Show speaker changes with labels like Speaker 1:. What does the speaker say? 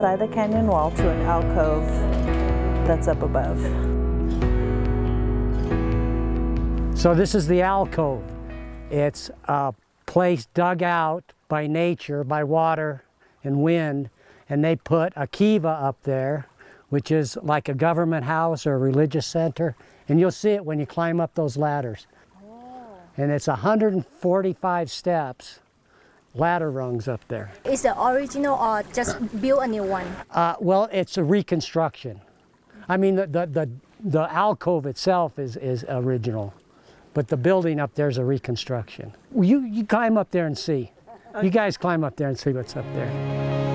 Speaker 1: By the canyon wall to an alcove that's up above.
Speaker 2: So this is the alcove. It's a place dug out by nature, by water and wind, and they put a kiva up there, which is like a government house or a religious center, and you'll see it when you climb up those ladders. And it's 145 steps. Ladder rungs up there.
Speaker 3: Is the original or just build a new one?
Speaker 2: Well, it's a reconstruction. I mean, the alcove itself is original, but the building up there is a reconstruction. You climb up there and see. You guys climb up there and see what's up there.